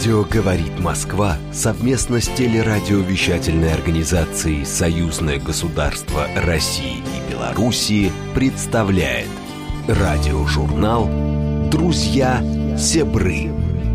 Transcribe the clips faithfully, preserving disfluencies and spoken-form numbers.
Радио «Говорит Москва» совместно с телерадиовещательной организацией «Союзное государство России и Белоруссии» представляет радиожурнал «Друзья Сябры».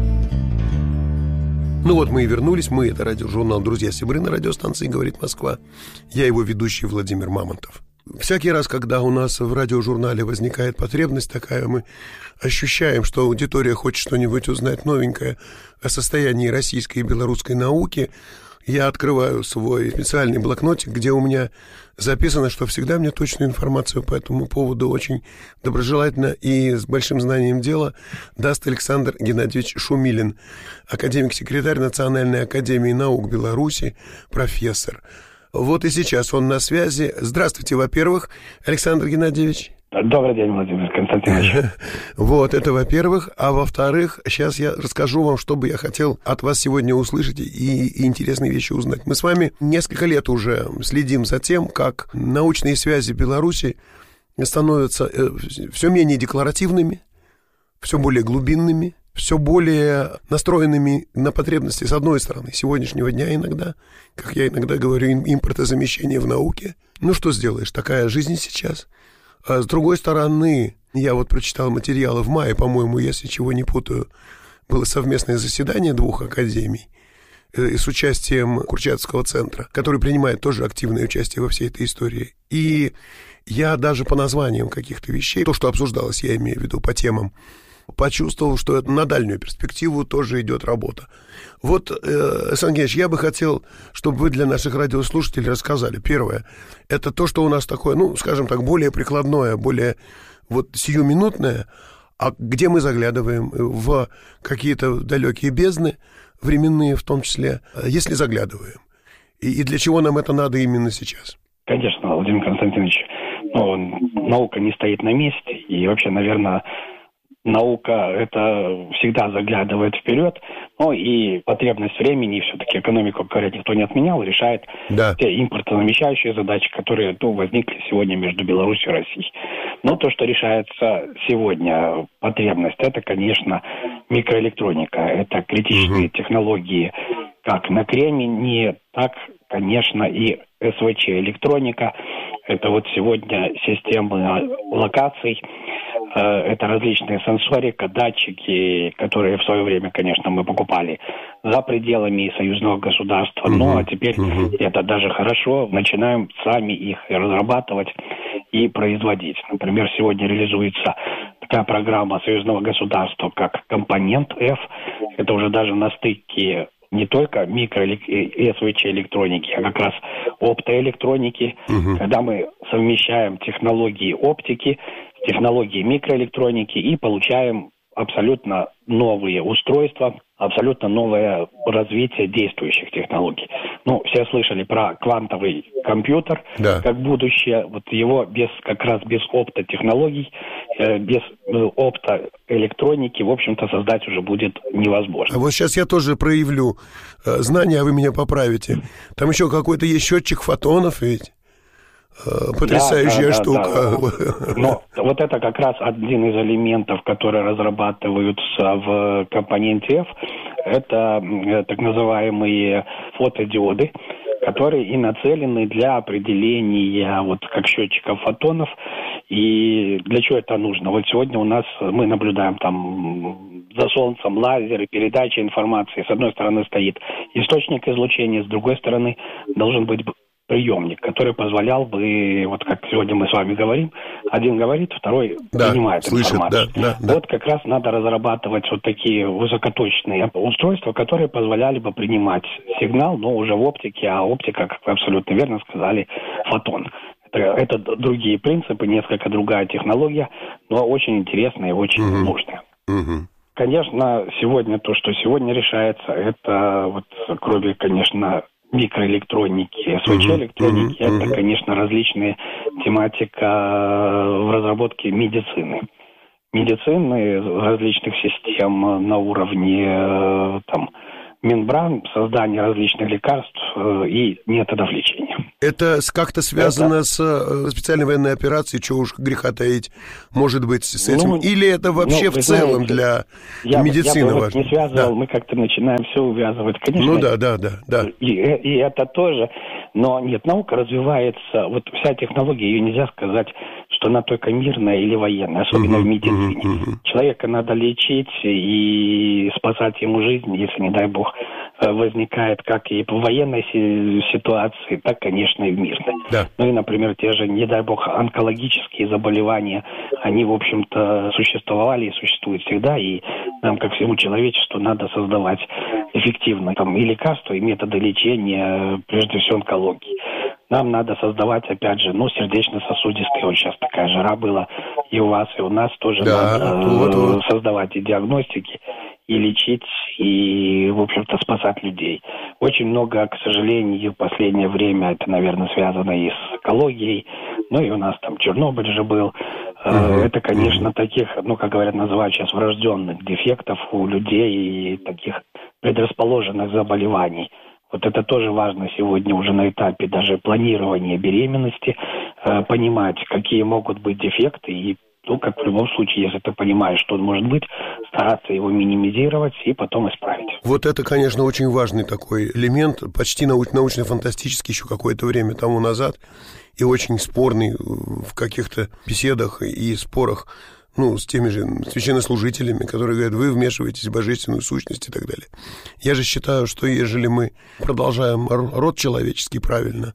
Ну вот мы и вернулись. Мы — это радиожурнал «Друзья Сябры» на радиостанции «Говорит Москва». Я его ведущий Владимир Мамонтов. Всякий раз, когда у нас в радиожурнале возникает потребность такая, мы ощущаем, что аудитория хочет что-нибудь узнать новенькое о состоянии российской и белорусской науки, я открываю свой специальный блокнотик, где у меня записано, что всегда мне точную информацию по этому поводу очень доброжелательно и с большим знанием дела даст Александр Геннадьевич Шумилин, академик-секретарь Национальной академии наук Беларуси, профессор. Вот и сейчас он на связи. Здравствуйте, во-первых, Александр Геннадьевич. Добрый день, Владимир Константинович. Вот, это во-первых. А во-вторых, сейчас я расскажу вам, что бы я хотел от вас сегодня услышать и, и интересные вещи узнать. Мы с вами несколько лет уже следим за тем, как научные связи Беларуси становятся все менее декларативными, все более глубинными, все более настроенными на потребности, с одной стороны, сегодняшнего дня иногда, как я иногда говорю, импортозамещение в науке. Ну, что сделаешь, такая жизнь сейчас. А с другой стороны, я вот прочитал материалы в мае, по-моему, если чего не путаю, было совместное заседание двух академий э, с участием Курчатовского центра, который принимает тоже активное участие во всей этой истории. И я даже по названиям каких-то вещей, то, что обсуждалось, я имею в виду по темам, почувствовал, что это на дальнюю перспективу тоже идет работа. Вот, э, Александр Геннадьевич, я бы хотел, чтобы вы для наших радиослушателей рассказали. Первое, это то, что у нас такое, ну, скажем так, более прикладное, более вот сиюминутное, а где мы заглядываем в какие-то далекие бездны, временные в том числе, если заглядываем. И, и для чего нам это надо именно сейчас? Конечно, Владимир Константинович, ну, наука не стоит на месте, и вообще, наверное, наука это всегда заглядывает вперед, ну и потребность времени, все-таки экономику, говорят, никто не отменял, решает да. те импортозамещающие задачи, которые ну, возникли сегодня между Беларусью и Россией. Но то, что решается сегодня, потребность, это, конечно, микроэлектроника, это критичные угу. технологии, как на Кремнии, так, конечно, и эс вэ че электроника. Это вот сегодня системы локаций, это различные сенсорика, датчики, которые в свое время, конечно, мы покупали за пределами союзного государства. Uh-huh. Ну, а теперь uh-huh. это даже хорошо. Начинаем сами их разрабатывать и производить. Например, сегодня реализуется такая программа союзного государства, как компонент F. Это уже даже на стыке не только микро- и эс вэ че электроники, а как раз оптоэлектроники, uh-huh. когда мы совмещаем технологии оптики с технологией микроэлектроники и получаем абсолютно новые устройства, абсолютно новое развитие действующих технологий. Ну, все слышали про квантовый компьютер да. как будущее. Вот его без, как раз без оптотехнологий, э, без э, оптоэлектроники, в общем-то, создать уже будет невозможно. А вот сейчас я тоже проявлю э, знания, а вы меня поправите. Там еще какой-то есть счетчик фотонов ведь. Потрясающая да, да, штука. Да, да. Но вот это как раз один из элементов, которые разрабатываются в компоненте F. Это так называемые фотодиоды, которые и нацелены для определения вот как счетчиков фотонов. И для чего это нужно? Вот сегодня у нас мы наблюдаем там за Солнцем лазеры, передача информации. С одной стороны стоит источник излучения, с другой стороны должен быть приемник, который позволял бы, вот как сегодня мы с вами говорим, один говорит, второй да, принимает слышит, информацию. Да, да, вот да. как раз надо разрабатывать вот такие высокоточные устройства, которые позволяли бы принимать сигнал, но уже в оптике, а оптика, как вы абсолютно верно сказали, фотон. Это, это другие принципы, несколько другая технология, но очень интересная и очень угу. нужная. Угу. Конечно, сегодня то, что сегодня решается, это вот кроме, конечно, микроэлектроники, эс вэ че электроники, uh-huh, uh-huh. это, конечно, различные тематика в разработке медицины. Медицины, различных систем на уровне там, мембран, создания различных лекарств и методов лечения. Это как-то связано это... с специальной военной операцией, чего уж греха таить, может быть, с этим? Ну, Или это вообще ну, в целом знаете, для я, медицины я бы важно? не связывал, да. мы как-то начинаем все увязывать. Конечно, ну да, да, да. да. И, и это тоже. Но нет, наука развивается, вот вся технология, ее нельзя сказать, что она только мирная или военная, особенно uh-huh, в медицине. Uh-huh, uh-huh. Человека надо лечить и спасать ему жизнь, если, не дай бог, возникает как и в военной ситуации, так, конечно, и в мирной. Да. Ну и, например, те же, не дай бог, онкологические заболевания, они, в общем-то, существовали и существуют всегда, и нам, как всему человечеству, надо создавать эффективно там, и лекарства, и методы лечения, прежде всего, онкологии. Нам надо создавать, опять же, ну, сердечно-сосудистые, вот сейчас такая жара была и у вас, и у нас тоже да, надо вот, э, вот. создавать и диагностики, и лечить, и, в общем-то, спасать людей. Очень много, к сожалению, в последнее время, это, наверное, связано и с экологией, ну, и у нас там Чернобыль же был. Uh-huh. Это, конечно, uh-huh. таких, ну, как говорят, называют сейчас врожденных дефектов у людей и таких предрасположенных заболеваний. Вот это тоже важно сегодня уже на этапе даже планирования беременности, э, понимать, какие могут быть дефекты и, ну, как в любом случае, если ты понимаешь, что он может быть, стараться его минимизировать и потом исправить. Вот это, конечно, очень важный такой элемент, почти нау- научно-фантастический еще какое-то время тому назад, и очень спорный в каких-то беседах и спорах, ну, с теми же священнослужителями, которые говорят, вы вмешиваетесь в божественную сущность и так далее. Я же считаю, что ежели мы продолжаем род человеческий правильно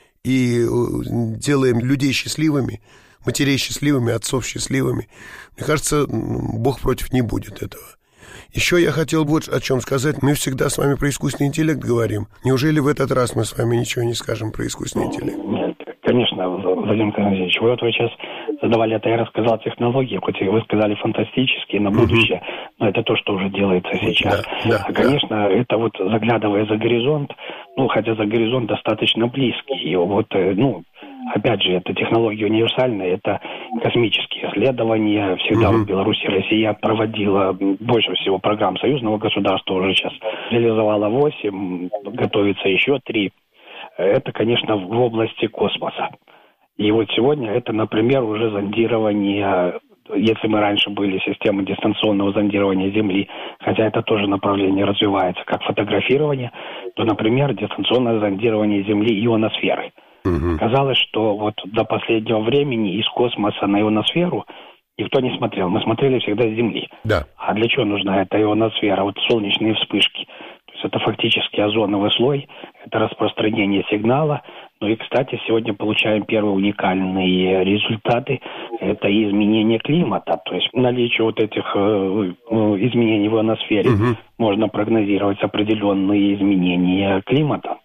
и делаем людей счастливыми, матерей счастливыми, отцов счастливыми, мне кажется, Бог против не будет этого. Еще я хотел вот о чем сказать. Мы всегда с вами про искусственный интеллект говорим. Неужели в этот раз мы с вами ничего не скажем про искусственный интеллект? Нет, конечно, Владимир Константинович, вы вот вы сейчас задавали это, я рассказал технологии, хоть и вы сказали фантастические на будущее, uh-huh. но это то, что уже делается сейчас. Да, да, а, конечно, да. это вот заглядывая за горизонт, ну, хотя за горизонт достаточно близкий, и вот, ну, опять же, это технология универсальная, это космические исследования. Всегда uh-huh. в Беларуси Россия проводила больше всего программ союзного государства, уже сейчас реализовала восемь, готовится еще три. Это, конечно, в области космоса. И вот сегодня это, например, уже зондирование, если мы раньше были системой дистанционного зондирования Земли, хотя это тоже направление развивается, как фотографирование, то, например, дистанционное зондирование Земли ионосферы. Угу. Казалось, что вот до последнего времени из космоса на ионосферу никто не смотрел. Мы смотрели всегда с Земли. Да. А для чего нужна эта ионосфера? Вот солнечные вспышки. То есть это фактически озоновый слой, это распространение сигнала. Ну и, кстати, сегодня получаем первые уникальные результаты. Это изменение климата. То есть наличие вот этих э, изменений в ионосфере угу. можно прогнозировать определенные изменения климата.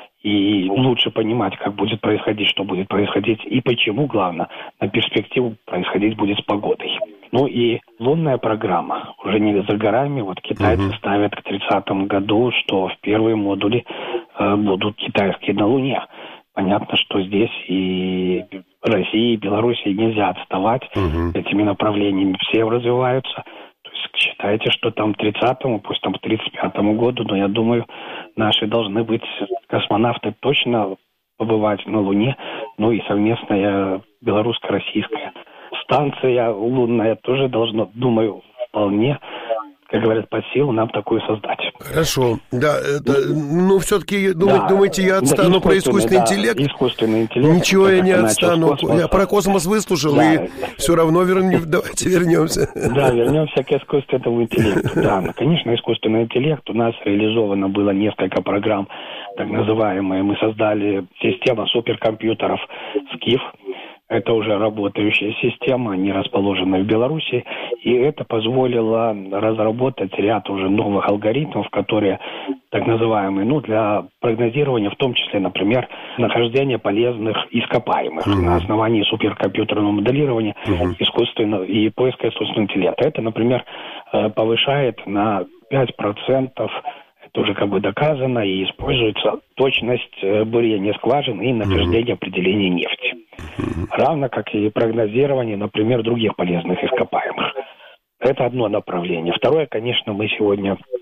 И лучше понимать, как будет происходить, что будет происходить и почему, главное, на перспективу происходить будет с погодой. Ну и лунная программа уже не за горами. Вот китайцы uh-huh. ставят к тридцатому году, что в первые модули э, будут китайские на Луне. Понятно, что здесь и России, и Белоруссии нельзя отставать uh-huh. этими направлениями. Все развиваются. То есть считайте, что там к тридцатому, пусть там к тридцать пятому году, но я думаю, наши должны быть космонавты точно побывать на Луне, ну и совместная белорусско-российская станция лунная тоже должна, думаю, вполне, как говорят, по силу нам такую создать. Хорошо, да, это, ну, все-таки, думаете, да, думаете, я отстану да, про искусственный да, интеллект? Искусственный интеллект. Ничего я не отстану, я про космос выслушал, да. и все равно вернем, давайте вернемся. Да, вернемся к искусственному интеллекту. Да, ну, конечно, искусственный интеллект. У нас реализовано было несколько программ, так называемые. Мы создали систему суперкомпьютеров «Скиф». Это уже работающая система, они расположены в Беларуси, и это позволило разработать ряд уже новых алгоритмов, которые так называемые, ну, для прогнозирования, в том числе, например, нахождения полезных ископаемых uh-huh. на основании суперкомпьютерного моделирования uh-huh. искусственного и поиска искусственного интеллекта. Это, например, повышает на пять процентов, это уже как бы доказано, и используется точность бурения скважин и нахождения uh-huh. определения нефти. Равно как и прогнозирование, например, других полезных ископаемых. Это одно направление. Второе, конечно, мы сегодня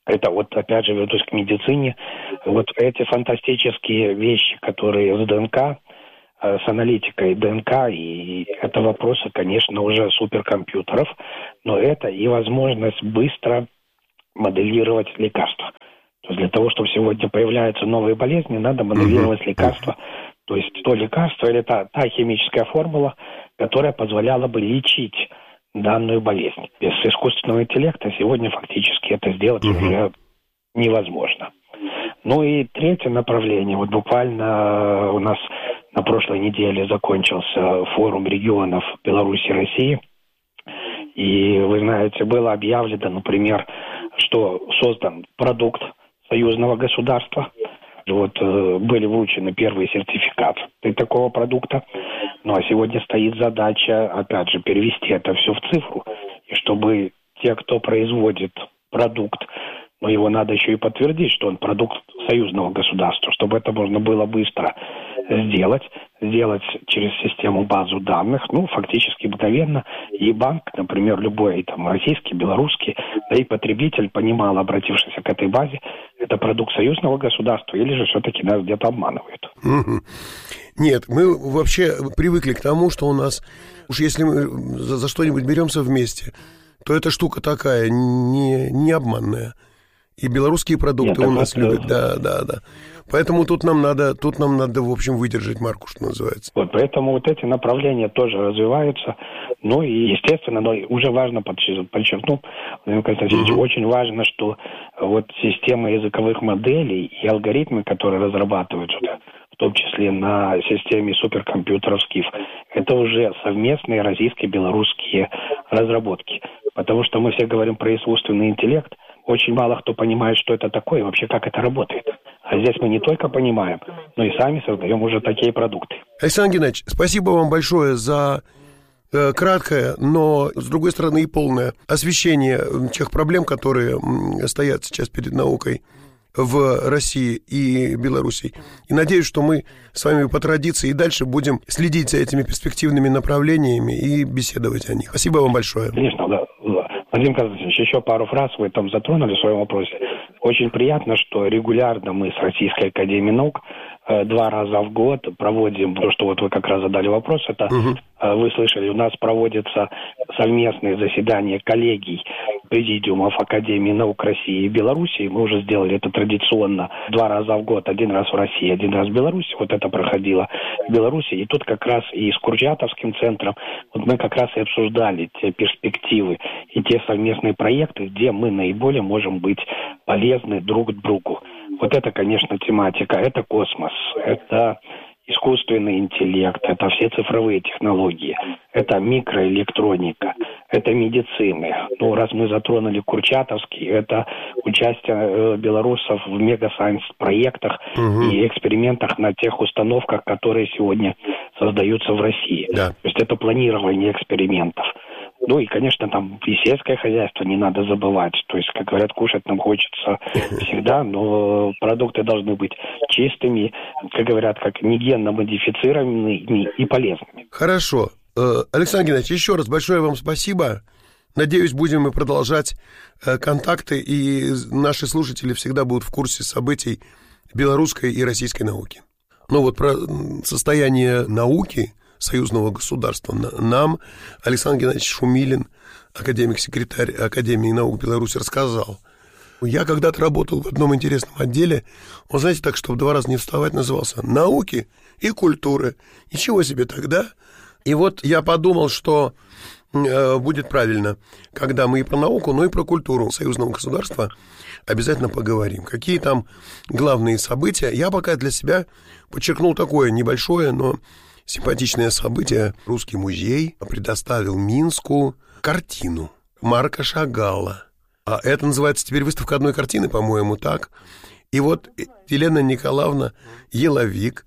Это вот, опять же, вернусь к медицине. Вот эти фантастические вещи, которые с ДНК, с аналитикой ДНК, и это вопросы, конечно, уже суперкомпьютеров, но это и возможность быстро моделировать лекарства. То есть для того, чтобы сегодня появляются новые болезни, надо моделировать лекарства. То есть то лекарство или та, та химическая формула, которая позволяла бы лечить данную болезнь. Без искусственного интеллекта сегодня фактически это сделать uh-huh. уже невозможно. Ну и третье направление. Вот буквально у нас на прошлой неделе закончился форум регионов Беларуси и России. И, вы знаете, было объявлено, например, что создан продукт союзного государства. Вот э, были вручены первые сертификаты такого продукта. Ну а сегодня стоит задача, опять же, перевести это все в цифру. И чтобы те, кто производит продукт, но его надо еще и подтвердить, что он продукт союзного государства, чтобы это можно было быстро сделать, сделать через систему базу данных, ну, фактически мгновенно, и банк, например, любой, там, российский, белорусский, да и потребитель понимал, обратившись к этой базе, это продукт союзного государства, или же все-таки нас где-то обманывают. Нет, мы вообще привыкли к тому, что у нас, уж если мы за, за что-нибудь беремся вместе, то эта штука такая, не, не обманная. И белорусские продукты Нет, у нас это... любят, да, да, да. Поэтому тут нам надо, тут нам надо, в общем, выдержать марку, что называется. Вот, поэтому вот эти направления тоже развиваются. Ну и, естественно, но уже важно подчеркнуть, Владимир Константинович, угу. очень важно, что вот система языковых моделей и алгоритмы, которые разрабатываются, в том числе на системе суперкомпьютеров СКИФ, это уже совместные российско-белорусские разработки. Потому что мы все говорим про искусственный интеллект, очень мало кто понимает, что это такое и вообще как это работает. А здесь мы не только понимаем, но и сами создаем уже такие продукты. Александр Геннадьевич, спасибо вам большое за э, краткое, но, с другой стороны, и полное освещение тех проблем, которые стоят сейчас перед наукой в России и Беларуси. И надеюсь, что мы с вами по традиции и дальше будем следить за этими перспективными направлениями и беседовать о них. Спасибо вам большое. Конечно, да. Владимир Константинович, еще пару фраз вы там затронули в своем вопросе. Очень приятно, что регулярно мы с Российской академией наук э, два раза в год проводим, то, что вот вы как раз задали вопрос, это угу. э, вы слышали, у нас проводятся совместные заседания коллегий президиумов Академии наук России и Беларуси. Мы уже сделали это традиционно два раза в год, один раз в России, один раз в Беларуси. Вот это проходило в Беларуси. И тут как раз и с Курчатовским центром вот мы как раз и обсуждали те перспективы и те совместные проекты, где мы наиболее можем быть полезны друг другу. Вот это, конечно, тематика. Это космос, это искусственный интеллект, это все цифровые технологии, это микроэлектроника, это медицина. Ну, раз мы затронули Курчатовский, это участие э, белорусов в мега-сайенс-проектах угу. и экспериментах на тех установках, которые сегодня создаются в России. Да. То есть это планирование экспериментов. Ну и, конечно, там и сельское хозяйство не надо забывать. То есть, как говорят, кушать нам хочется всегда, но продукты должны быть чистыми, как говорят, как не генно модифицированными и полезными. Хорошо. Александр Геннадьевич, еще раз большое вам спасибо. Надеюсь, будем мы продолжать контакты, и наши слушатели всегда будут в курсе событий белорусской и российской науки. Ну вот про состояние науки союзного государства нам Александр Геннадьевич Шумилин, академик-секретарь Академии наук Беларуси, рассказал. Я когда-то работал в одном интересном отделе, он, знаете, так, чтобы два раза не вставать, назывался «Науки и культуры». Ничего себе тогда. И вот я подумал, что э, будет правильно, когда мы и про науку, но и про культуру союзного государства обязательно поговорим. Какие там главные события. Я пока для себя подчеркнул такое небольшое, но симпатичное событие. Русский музей предоставил Минску картину Марка Шагала. А это называется теперь выставка одной картины, по-моему, так. И вот Елена Николаевна Еловик,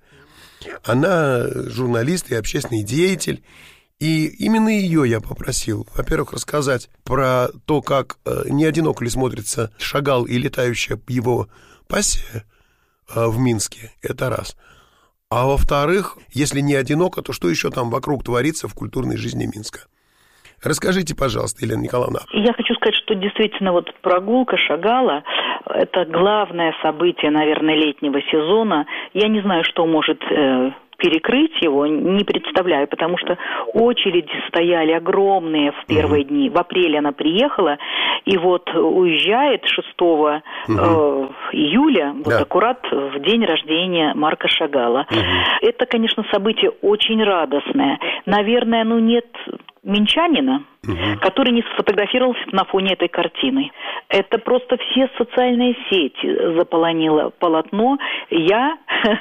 она журналист и общественный деятель. И именно ее я попросил, во-первых, рассказать про то, как не одиноко ли смотрится Шагал и летающая его пассия в Минске. Это раз. А во-вторых, если не одиноко, то что еще там вокруг творится в культурной жизни Минска? Расскажите, пожалуйста, Елена Николаевна. Я хочу сказать, что действительно вот прогулка Шагала – это главное событие, наверное, летнего сезона. Я не знаю, что может э, перекрыть его, не представляю, потому что очереди стояли огромные в первые uh-huh. дни. В апреле она приехала, и вот уезжает шестого uh-huh. э, июля, вот да. аккурат в день рождения Марка Шагала. Uh-huh. Это, конечно, событие очень радостное. Наверное, ну нет минчанина, угу. который не сфотографировался на фоне этой картины. Это просто все социальные сети заполонило полотно. Я,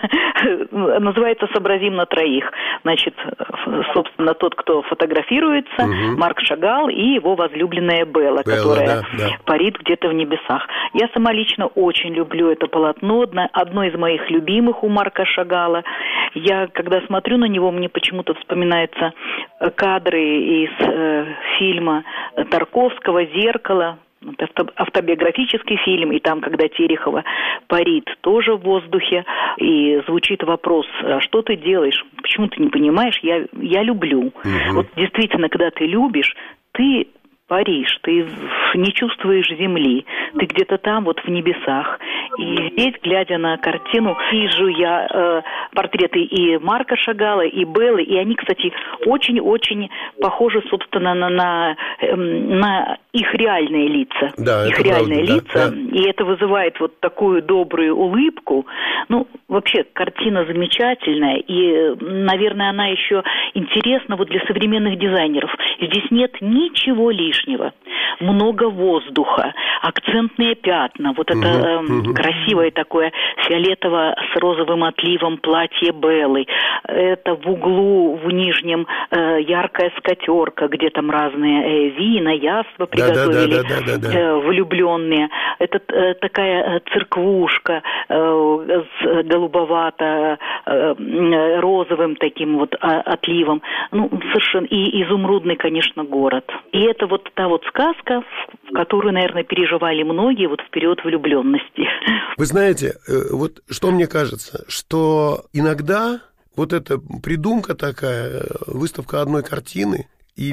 называется, сообразим на троих. Значит, собственно, тот, кто фотографируется, угу. Марк Шагал и его возлюбленная Белла, Белла которая да, да. парит где-то в небесах. Я сама лично очень люблю это полотно, одно из моих любимых у Марка Шагала. Я, когда смотрю на него, мне почему-то вспоминаются кадры из э, фильма Тарковского «Зеркало». Это автобиографический фильм, и там, когда Терехова парит тоже в воздухе, и звучит вопрос: а что ты делаешь? Почему ты не понимаешь? Я, я люблю. Угу. Вот действительно, когда ты любишь, ты паришь, ты не чувствуешь земли, ты где-то там, вот в небесах. И здесь, глядя на картину, вижу я э, портреты и Марка Шагала, и Беллы, и они, кстати, очень-очень похожи, собственно, на, на, э, на их реальные лица. Да, их это реальные правда, лица, да, да. И это вызывает вот такую добрую улыбку. Ну, вообще, картина замечательная, и, наверное, она еще интересна вот для современных дизайнеров. Здесь нет ничего лишнего. Много воздуха, акцентные пятна, вот это э, угу. красивое такое фиолетово с розовым отливом платье Беллы. Это в углу, в нижнем, э, яркая скатерка, где там разные э, вина, яства приготовили, да, да, да, да, да, да. Э, влюбленные. Это э, такая церквушка э, с голубовато-розовым э, таким вот отливом. Ну, совершенно. И изумрудный, конечно, город. И это вот та вот сказка, в которую, наверное, переживали многие вот в период влюбленности. Вы знаете, вот что мне кажется, что иногда вот эта придумка такая, выставка одной картины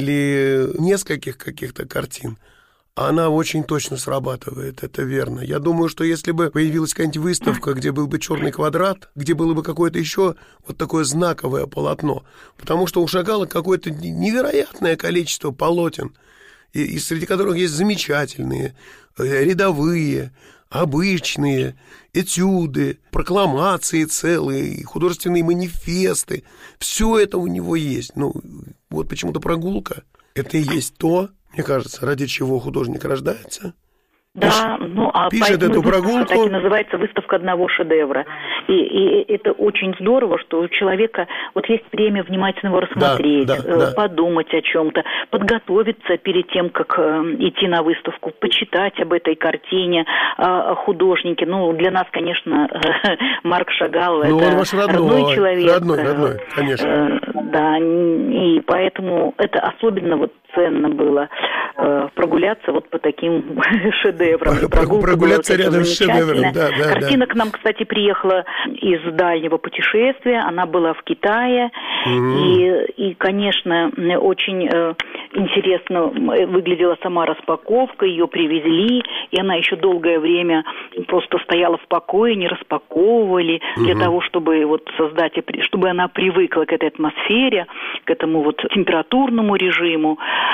или нескольких каких-то картин, она очень точно срабатывает, это верно. Я думаю, что если бы появилась какая-нибудь выставка, где был бы черный квадрат, где было бы какое-то еще вот такое знаковое полотно, потому что у Шагала какое-то невероятное количество полотен, и, и среди которых есть замечательные, рядовые, обычные, этюды, прокламации целые, художественные манифесты. Все это у него есть. Ну, вот почему-то прогулка – это и есть то, мне кажется, ради чего художник рождается. Да, ну а пишет эту прогулку. Так и называется выставка одного шедевра. И, и это очень здорово, что у человека вот есть время внимательно его рассмотреть, да, да, да. подумать о чем-то, подготовиться перед тем, как идти на выставку, почитать об этой картине, о художнике. Ну, для нас, конечно, Марк Шагал ну, это он ваш родной, родной человек. Родной, родной, конечно. Да, и поэтому это особенно вот ценно было прогуляться вот по таким шедеврам. Прогулка Прогуляться рядом с шедевром, да, да. Картина да. к нам, кстати, приехала из дальнего путешествия, она была в Китае, mm-hmm. и, и, конечно, очень э, интересно выглядела сама распаковка, ее привезли, и она еще долгое время просто стояла в покое, не распаковывали, mm-hmm. для того, чтобы вот создать, чтобы она привыкла к этой атмосфере, к этому вот температурному режиму,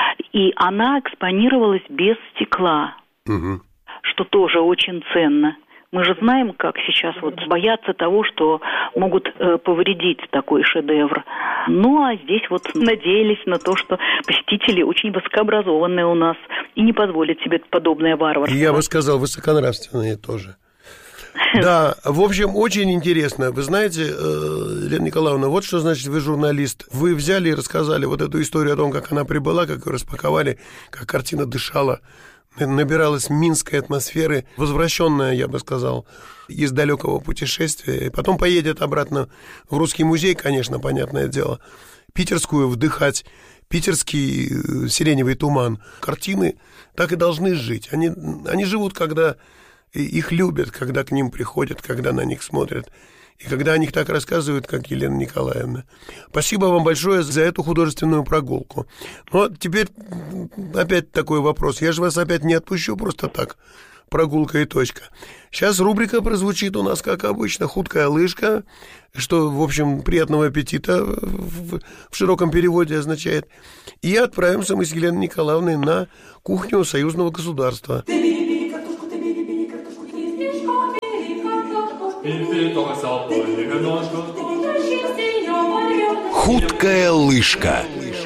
и она экспонировалась без стекла, угу. что тоже очень ценно. Мы же знаем, как сейчас вот боятся того, что могут э, повредить такой шедевр. Ну, а здесь вот надеялись на то, что посетители очень высокообразованные у нас и не позволят себе подобное варварство. Я бы сказал, высоконравственные тоже. Да, в общем, очень интересно. Вы знаете, Лена Николаевна, вот что значит вы журналист. Вы взяли и рассказали вот эту историю о том, как она прибыла, как ее распаковали, как картина дышала, набиралась минской атмосферы, возвращенная, я бы сказал, из далекого путешествия. И потом поедет обратно в Русский музей, конечно, понятное дело, питерскую вдыхать, питерский сиреневый туман. Картины так и должны жить. Они, они живут, когда их любят, когда к ним приходят, когда на них смотрят. И когда о них так рассказывают, как Елена Николаевна. Спасибо вам большое за эту художественную прогулку. Но теперь опять такой вопрос. Я же вас опять не отпущу просто так. Прогулка и точка. Сейчас рубрика прозвучит у нас, как обычно, «Хуткая лыжка», что, в общем, приятного аппетита в, в широком переводе означает. И отправимся мы с Еленой Николаевной на кухню союзного государства. Хуткая лыжка.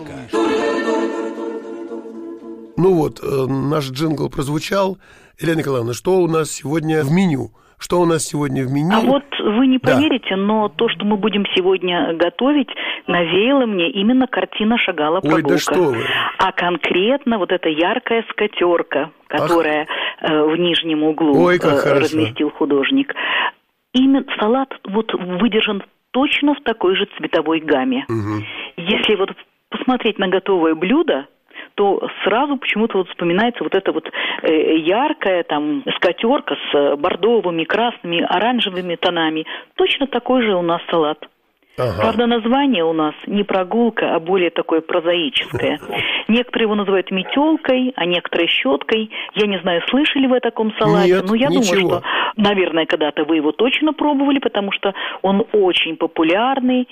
Ну вот, э, наш джингл прозвучал. Елена Николаевна, что у нас сегодня в меню? Что у нас сегодня в меню? А вот вы не поверите, да. но то, что мы будем сегодня готовить, навеяло мне именно картина Шагала «Прогулка». Ой, да что вы. А конкретно вот эта яркая скатерка, которая э, в нижнем углу Ой, как э, разместил художник. Именно салат вот выдержан точно в такой же цветовой гамме. Угу. Если вот посмотреть на готовое блюдо, то сразу почему-то вот вспоминается вот эта вот э, яркая там скатерка с бордовыми, красными, оранжевыми тонами. Точно такой же у нас салат. Ага. Правда, название у нас не прогулка, а более такое прозаическое. Некоторые его называют метелкой, а некоторые щеткой. Я не знаю, слышали вы о таком салате, Нет, но я ничего. думаю, что, наверное, когда-то вы его точно пробовали, потому что он очень популярный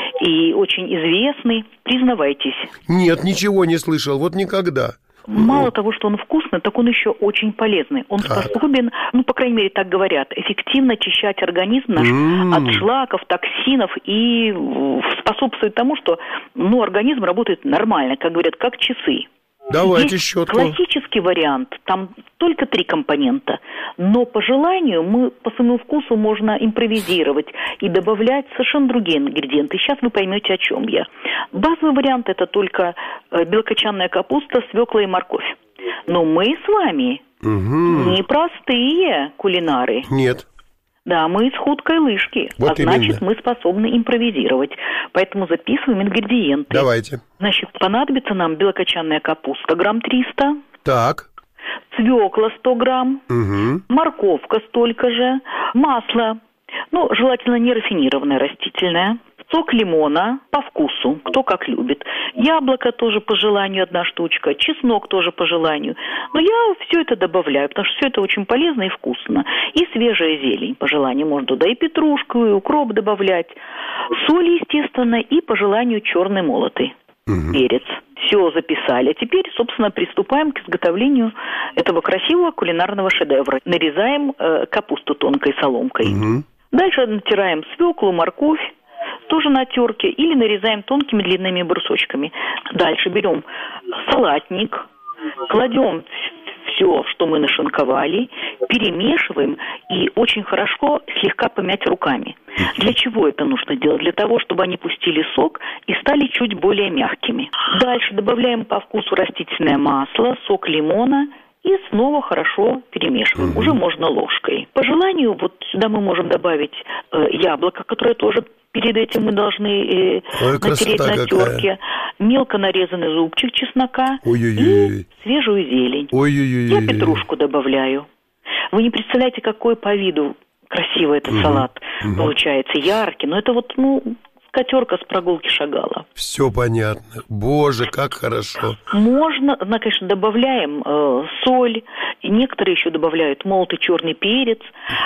и очень известный. Признавайтесь. Нет, ничего не слышал, вот никогда. Мало того, что он вкусный, так он еще очень полезный. Он так. способен, ну, по крайней мере, так говорят, эффективно очищать организм наш Mm. от шлаков, токсинов и способствует тому, что, ну, организм работает нормально, как говорят, как часы. Давайте Есть щетку. классический вариант, там только три компонента, но по желанию мы по своему вкусу можно импровизировать и добавлять совершенно другие ингредиенты. Сейчас вы поймете, о чем я. Базовый вариант – это только белокочанная капуста, свекла и морковь. Но мы с вами Угу. не простые кулинары. Нет. Да, мы из хуткой лыжки, Вот а значит, именно. мы способны импровизировать. Поэтому записываем ингредиенты. Давайте. Значит, понадобится нам белокочанная капуста грамм триста, Так. свекла сто грамм, Угу. морковка столько же, масло, ну, желательно не рафинированное, растительное, сок лимона по вкусу, кто как любит, яблоко тоже по желанию одна штучка, чеснок тоже по желанию. Но я все это добавляю, потому что все это очень полезно и вкусно. И свежая зелень по желанию, можно туда и петрушку, и укроп добавлять, соль, естественно, и по желанию черный молотый Угу. перец. Все записали. А теперь, собственно, приступаем к изготовлению этого красивого кулинарного шедевра. Нарезаем э, капусту тонкой соломкой. Угу. Дальше натираем свеклу, морковь, тоже на терке, или нарезаем тонкими длинными брусочками. Дальше берем салатник, кладем все, что мы нашинковали, перемешиваем и очень хорошо слегка помять руками. Для чего это нужно делать? Для того, чтобы они пустили сок и стали чуть более мягкими. Дальше добавляем по вкусу растительное масло, сок лимона и снова хорошо перемешиваем. Угу. Уже можно ложкой. По желанию, вот сюда мы можем добавить э, яблоко, которое тоже перед этим мы должны э, Ой, натереть на какая. терке. Мелко нарезанный зубчик чеснока. Ой-ой-ой. И свежую зелень. Ой-ой-ой. Я петрушку добавляю. Вы не представляете, какой по виду красивый этот Угу. салат Угу. получается, яркий. Но это вот, ну, скатерка с прогулки Шагала. Все понятно. Боже, как хорошо. Можно, ну, конечно, добавляем э, соль, и некоторые еще добавляют молотый черный перец,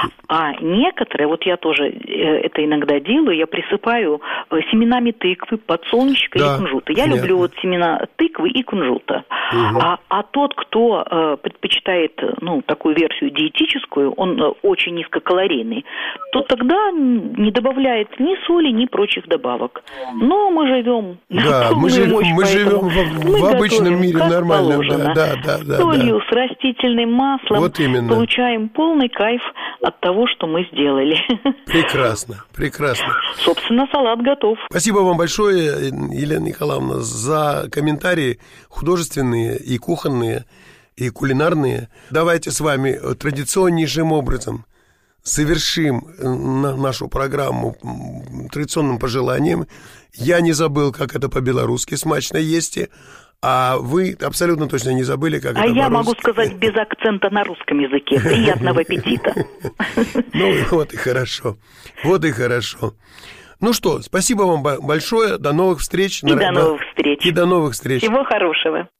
а некоторые, вот я тоже э, это иногда делаю, я присыпаю э, семенами тыквы, подсолнечника Да, и кунжута. Я понятно. люблю вот семена тыквы и кунжута. Угу. А, а тот, кто э, предпочитает, ну, такую версию диетическую, он э, очень низкокалорийный, то тогда не добавляет ни соли, ни прочих добавок. Но мы живем на Да, мы, полную жив- мощь, мы живем поэтому в, в мы обычном готовим, мире как нормально. положено. Да, да, да, Солью, да. с растительным маслом. Вот именно. Получаем полный кайф от того, что мы сделали. Прекрасно, прекрасно. Собственно, салат готов. Спасибо вам большое, Елена Николаевна, за комментарии художественные и кухонные, и кулинарные. Давайте с вами традиционнейшим образом совершим нашу программу традиционным пожеланием. Я не забыл, как это по-белорусски смачно есть, А вы абсолютно точно не забыли, как а это я по-русски. могу сказать без акцента на русском языке. Приятного аппетита. Ну, вот и хорошо. Вот и хорошо. Ну что, спасибо вам большое. До новых встреч. И до новых встреч. И до новых встреч. Всего хорошего.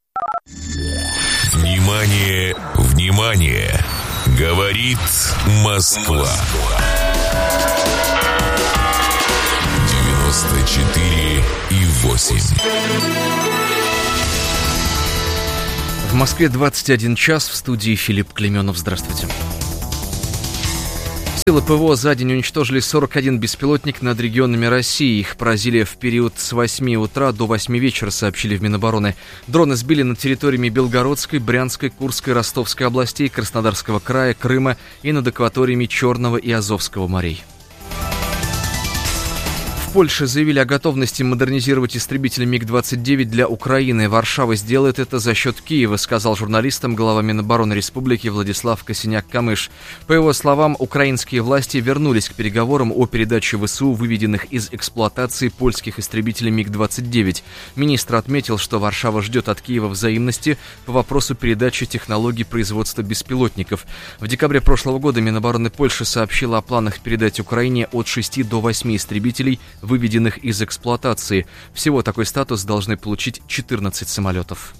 Внимание, внимание! Говорит Москва. девяносто четыре и восемь. В Москве двадцать один час, в студии Филипп Клеменов. Здравствуйте. Силы ПВО за день уничтожили сорок один беспилотник над регионами России. Их поразили в период с восьми утра до восьми вечера, сообщили в Минобороны. Дроны сбили над территориями Белгородской, Брянской, Курской, Ростовской областей, Краснодарского края, Крыма и над акваториями Черного и Азовского морей. В Польше заявили о готовности модернизировать истребители миг двадцать девять для Украины. Варшава сделает это за счет Киева, сказал журналистам глава Минобороны Республики Владислав Косиняк-Камыш. По его словам, украинские власти вернулись к переговорам о передаче ВСУ выведенных из эксплуатации польских истребителей миг двадцать девять. Министр отметил, что Варшава ждет от Киева взаимности по вопросу передачи технологий производства беспилотников. В декабре прошлого года Минобороны Польши сообщила о планах передать Украине от шести до восьми истребителей, выведенных из эксплуатации. Всего такой статус должны получить четырнадцать самолетов.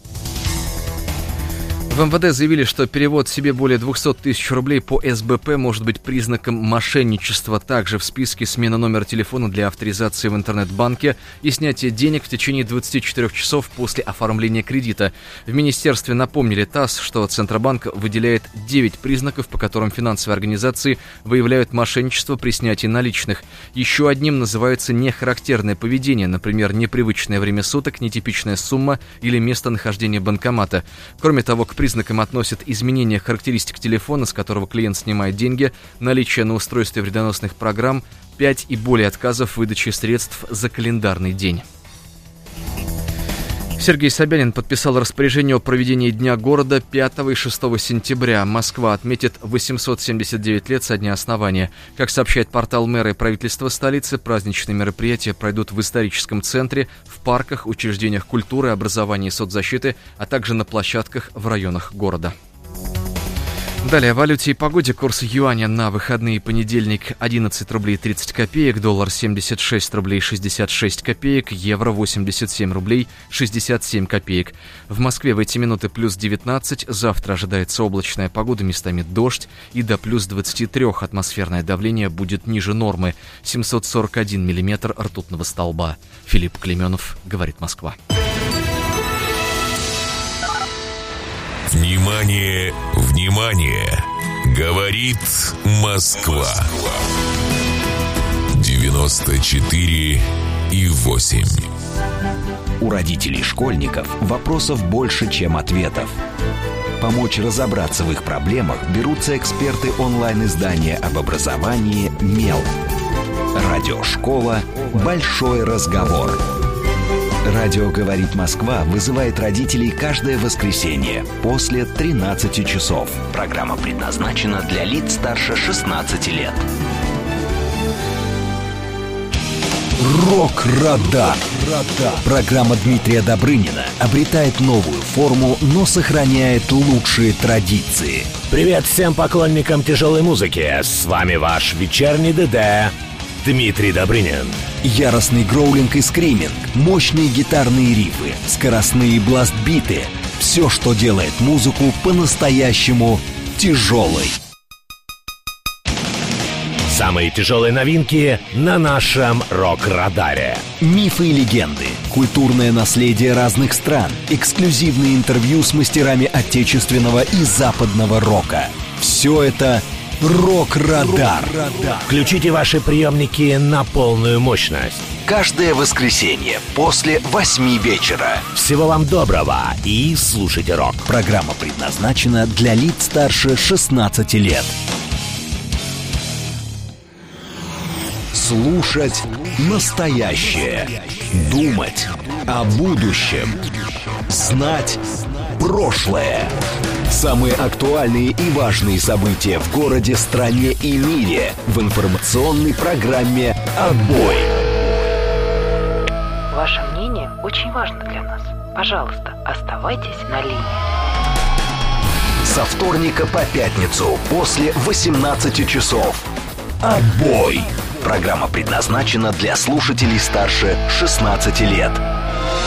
В МВД заявили, что перевод себе более двести тысяч рублей по эс бэ пэ может быть признаком мошенничества. Также в списке смена номера телефона для авторизации в интернет-банке и снятие денег в течение двадцати четырёх часов после оформления кредита. В министерстве напомнили ТАСС, что Центробанк выделяет девять признаков, по которым финансовые организации выявляют мошенничество при снятии наличных. Еще одним называется нехарактерное поведение, например, непривычное время суток, нетипичная сумма или местонахождение банкомата. Кроме того, к признакам относят изменение характеристик телефона, с которого клиент снимает деньги, наличие на устройстве вредоносных программ, пять и более отказов в выдаче средств за календарный день. Сергей Собянин подписал распоряжение о проведении Дня города пятого и шестого сентября. Москва отметит восемьсот семьдесят девять лет со дня основания. Как сообщает портал мэра и правительства столицы, праздничные мероприятия пройдут в историческом центре, в парках, учреждениях культуры, образования и соцзащиты, а также на площадках в районах города. Далее о валюте и погоде. Курс юаня на выходные: понедельник одиннадцать рублей тридцать копеек, доллар семьдесят шесть рублей шестьдесят шесть копеек, евро восемьдесят семь рублей шестьдесят семь копеек. В Москве в эти минуты плюс девятнадцать, завтра ожидается облачная погода, местами дождь, и до плюс двадцати трёх атмосферное давление будет ниже нормы, семьсот сорок один миллиметр ртутного столба. Филипп Клеменов, говорит Москва. Внимание, внимание! Говорит Москва. девяносто четыре и восемь. У родителей школьников вопросов больше, чем ответов. Помочь разобраться в их проблемах берутся эксперты онлайн-издания об образовании «Мел». Радиошкола «Большой разговор». Радио «Говорит Москва» вызывает родителей каждое воскресенье после тринадцати часов. Программа предназначена для лиц старше шестнадцати лет. Рок-радар. Программа Дмитрия Добрынина обретает новую форму, но сохраняет лучшие традиции. Привет всем поклонникам тяжелой музыки. С вами ваш вечерний ДД Дмитрий Добрынин. Яростный гроулинг и скриминг, мощные гитарные рифы, скоростные бласт-биты — все, что делает музыку по-настоящему тяжелой. Самые тяжелые новинки на нашем рок-радаре. Мифы и легенды, культурное наследие разных стран, эксклюзивные интервью с мастерами отечественного и западного рока. Все это «Рок-радар». Включите ваши приемники на полную мощность. Каждое воскресенье после восьми вечера. Всего вам доброго и слушайте рок. Программа предназначена для лиц старше шестнадцати лет. Слушать настоящее. Думать о будущем. Знать прошлое. Самые актуальные и важные события в городе, стране и мире в информационной программе «Отбой». Ваше мнение очень важно для нас. Пожалуйста, оставайтесь на линии. Со вторника по пятницу после восемнадцати часов. Отбой! Программа предназначена для слушателей старше шестнадцати лет.